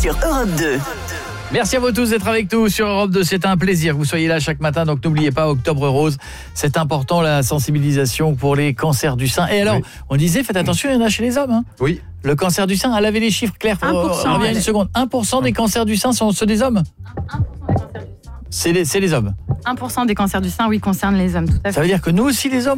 sur Europe 2. Merci à vous tous d'être avec nous sur Europe 2, c'est un plaisir que vous soyez là chaque matin, donc n'oubliez pas Octobre Rose, c'est important la sensibilisation pour les cancers du sein. Et alors, on disait faites attention, il y en a chez les hommes hein. Oui. Le cancer du sein, à laver les chiffres Claire, 1%, revient une seconde. 1% des cancers du sein sont ceux des hommes. 1% des cancers du sein. C'est les hommes. 1% des cancers du sein, oui, concernent les hommes, tout à fait. Ça veut dire que nous aussi les hommes